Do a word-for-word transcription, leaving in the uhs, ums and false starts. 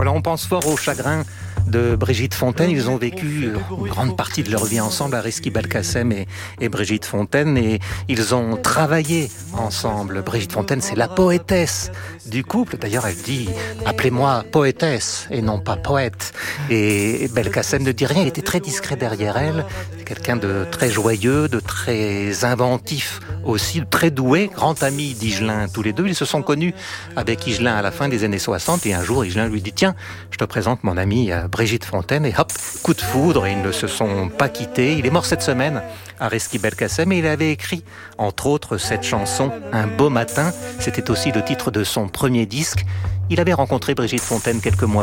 Voilà, on pense fort au chagrin de Brigitte Fontaine. Ils ont vécu une grande partie de leur vie ensemble, Ariski Belkacem et, et Brigitte Fontaine, et ils ont travaillé ensemble. Brigitte Fontaine, c'est la poétesse du couple. D'ailleurs, elle dit « appelez-moi poétesse et non pas poète ». Et Belkacem ne dit rien, il était très discret derrière elle. C'est quelqu'un de très joyeux, de très inventif aussi, de très doué, grand ami d'Higelin tous les deux. Ils se sont connus avec Higelin à la fin des années soixante, et un jour Higelin lui dit « Tiens, je te présente mon amie Brigitte Fontaine », et hop, coup de foudre, et ils ne se sont pas quittés. Il est mort cette semaine, Ariski Belkacem, et il avait écrit entre autres cette chanson « Un beau matin ». C'était aussi le titre de son premier disque. Il avait rencontré Brigitte Fontaine quelques mois